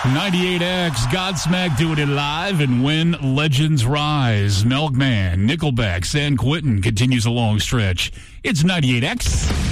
98X, Godsmack doing it live, and When Legends Rise. Milkman, Nickelback, San Quentin continues a long stretch. It's 98X.